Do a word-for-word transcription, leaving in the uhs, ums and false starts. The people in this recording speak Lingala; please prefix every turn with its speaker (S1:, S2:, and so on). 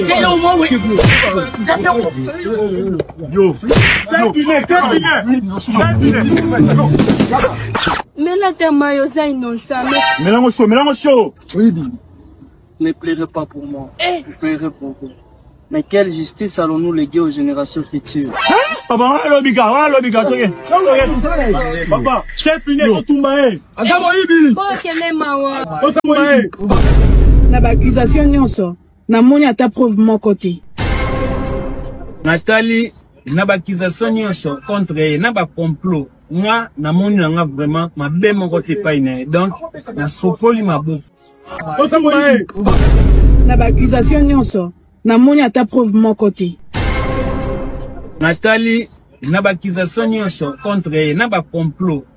S1: Mais là, t'es maillot, innocent.
S2: Mélange chaud, mélange chaud. Oui,
S3: ne plairait pas pour moi. Je plairais pour vous. Mais quelle justice allons-nous léguer aux générations futures?
S2: Papa, l'obiga, l'obiga, papa, c'est puni, on tombe.
S4: Na accusation nyonso, na moni ata preuve mon côté.
S5: Nathalie, na accusation nyonso contre elle, na ba complot. Moi, na moni nga vraiment ma bé mon côté pas iné. Donc, na sopoli ma bouche.
S4: Na accusation nyonso, na moni ata preuve mon côté.
S5: Nathalie, na accusation nyonso contre elle, na ba complot.